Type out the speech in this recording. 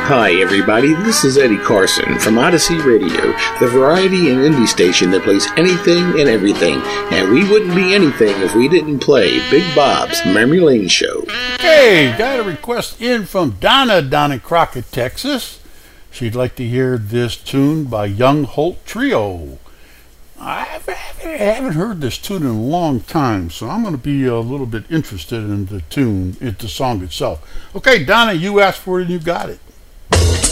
Hi, everybody. This is Eddie Carson from Odyssey Radio, the variety and indie station that plays anything and everything. And we wouldn't be anything if we didn't play Big Bob's Memory Lane Show. Hey, got a request in from Donna down in Crockett, Texas. She'd like to hear this tune by Young Holt Trio. I haven't heard this tune in a long time, so I'm going to be a little bit interested in the tune, in the song itself. Okay, Donna, you asked for it and you got it.